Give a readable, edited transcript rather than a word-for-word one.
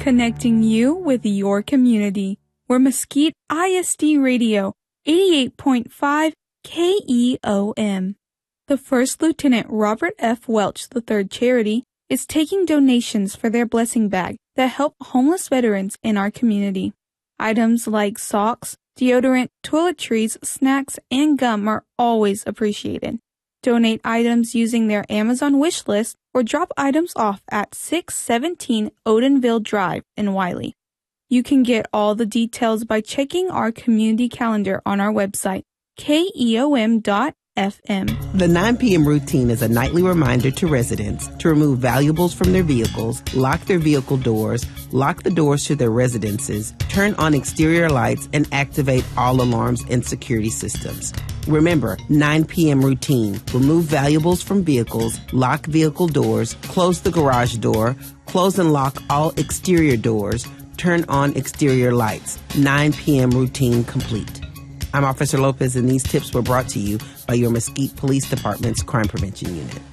connecting you with your community. We're Mesquite ISD Radio, 88.5 KEOM. The First Lieutenant Robert F. Welch III Charity is taking donations for their blessing bag that help homeless veterans in our community. Items like socks, deodorant, toiletries, snacks, and gum are always appreciated. Donate items using their Amazon wish list or drop items off at 617 Odenville Drive in Wiley. You can get all the details by checking our community calendar on our website, keom.fm. The 9 p.m. routine is a nightly reminder to residents to remove valuables from their vehicles, lock their vehicle doors, lock the doors to their residences, turn on exterior lights, and activate all alarms and security systems. Remember, 9 p.m. routine. Remove valuables from vehicles, lock vehicle doors, close the garage door, close and lock all exterior doors, turn on exterior lights. 9 p.m. routine complete. I'm Officer Lopez, and these tips were brought to you by your Mesquite Police Department's Crime Prevention Unit.